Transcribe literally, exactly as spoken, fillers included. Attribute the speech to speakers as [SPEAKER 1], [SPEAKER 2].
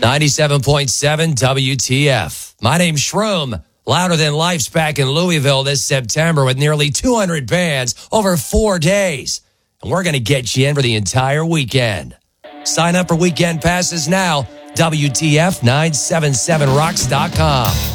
[SPEAKER 1] ninety-seven point seven W T F. My name's Shroom. Louder Than Life's back in Louisville this September with nearly two hundred bands over four days. And we're going to get you in for the entire weekend. Sign up for weekend passes now. W T F nine seven seven rocks dot com.